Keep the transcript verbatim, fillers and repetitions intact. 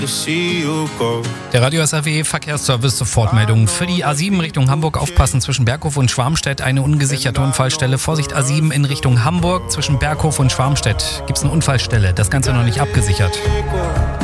Der Radio S R W Verkehrsservice Sofortmeldung. Für die A sieben Richtung Hamburg aufpassen zwischen Berghof und Schwarmstedt. Eine ungesicherte Unfallstelle. Vorsicht A sieben in Richtung Hamburg. Zwischen Berghof und Schwarmstedt gibt es eine Unfallstelle. Das Ganze noch nicht abgesichert.